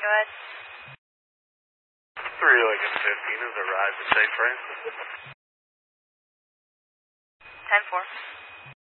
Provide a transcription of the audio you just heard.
Go ahead. 3 Lincoln 15 has arrived at St. Francis. 10-4.